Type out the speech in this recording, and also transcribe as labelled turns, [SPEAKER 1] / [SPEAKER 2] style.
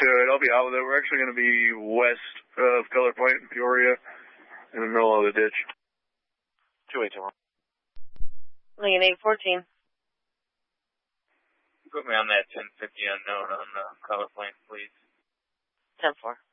[SPEAKER 1] could. I'll be out with it. We're actually going to be west of Color Point in Peoria, in the middle of the ditch.
[SPEAKER 2] 281.
[SPEAKER 3] Lincoln 814.
[SPEAKER 4] Put me on that 1050 unknown on Color Point, please.
[SPEAKER 3] 10-4.